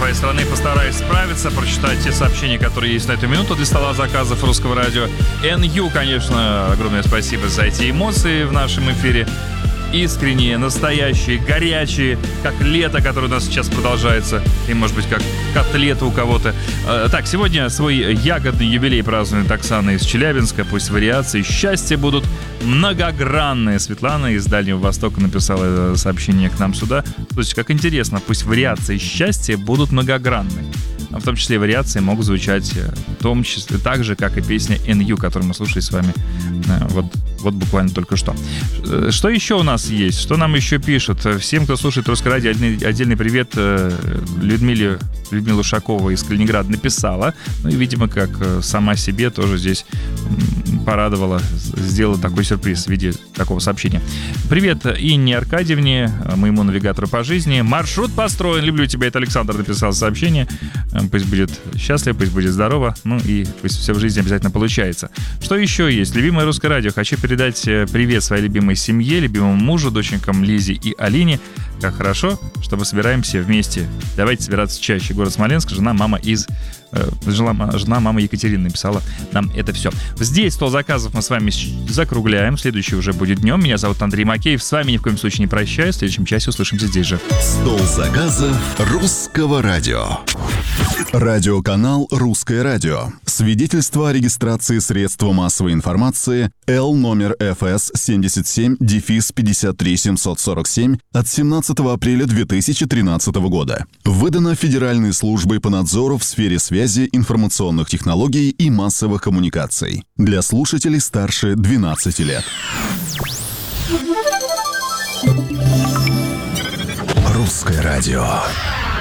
своей стороны постараюсь справиться, прочитать те сообщения, которые есть на эту минуту для стола заказов Русского радио. НЮ, конечно, огромное спасибо за эти эмоции в нашем эфире. Искренние, настоящие, горячие, как лето, которое у нас сейчас продолжается, и, может быть, как котлета у кого-то. Так, сегодня свой ягодный юбилей празднует Оксана из Челябинска. Пусть вариации счастья будут многогранные. Светлана из Дальнего Востока написала сообщение к нам сюда. Слушайте, как интересно, пусть вариации счастья будут многогранные. В том числе вариации могут звучать в том числе так же, как и песня «НЮ», которую мы слушали с вами вот буквально только что. Что еще у нас есть? Что нам еще пишут? Всем, кто слушает Русское радио, отдельный привет Людмила Ушакова из Калининграда написала. Ну и, видимо, как сама себе тоже здесь порадовала, сделала такой сюрприз в виде такого сообщения. Привет Инне Аркадьевне, моему навигатору по жизни. Маршрут построен. Люблю тебя. Это Александр написал сообщение. Пусть будет счастлив, пусть будет здорово. Ну и пусть все в жизни обязательно получается. Что еще есть? Любимое Русское радио. Хочу передать привет своей любимой семье, любимому мужу, доченькам Лизе и Алине. Как хорошо, что мы собираемся вместе. Давайте собираться чаще. Город Смоленск, жена мама Екатерина написала нам это все. Здесь стол заказов мы с вами закругляем. Следующий уже будет днем. Меня зовут Андрей Макеев. С вами ни в коем случае не прощаюсь. В следующем часе услышимся здесь же. Стол заказов Русского радио. Радиоканал «Русское радио». Свидетельство о регистрации средства массовой информации Л номер ФС 77-53747 от 17 апреля 2013 года. Выдано Федеральной службой по надзору в сфере связи, информационных технологий и массовых коммуникаций. Для слушателей старше 12 лет. Русское радио.